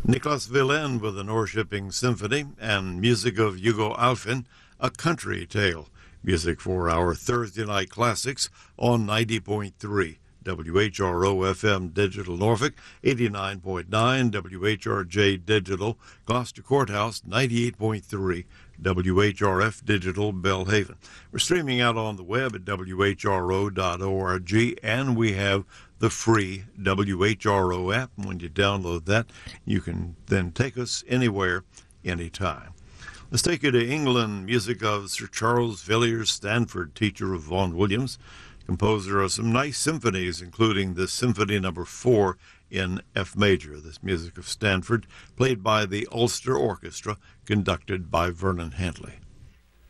Niklas Wilén with the Norrköping Symphony and music of Hugo Alfin, A Country Tale. Music for our Thursday night classics on 90.3 WHRO FM Digital Norfolk, 89.9 WHRJ Digital Gloucester Courthouse, 98.3 WHRF Digital Belhaven. We're streaming out on the web at WHRO.org, and we have the free WHRO app. And when you download that, you can then take us anywhere, anytime. Let's take you to England, music of Sir Charles Villiers Stanford, teacher of Vaughan Williams, composer of some nice symphonies, including the Symphony No. 4 in F major. This music of Stanford, played by the Ulster Orchestra, conducted by Vernon Handley.